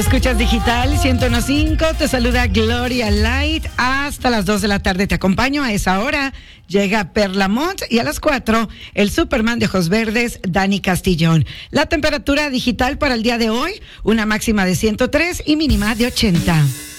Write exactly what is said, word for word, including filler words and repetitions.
Escuchas Digital ciento uno punto cinco, te saluda Gloria Light. Hasta las dos de la tarde te acompaño. A esa hora llega Perla Mont y a las cuatro el Superman de ojos verdes, Dani Castillón. La temperatura digital para el día de hoy, una máxima de ciento tres y mínima de ochenta.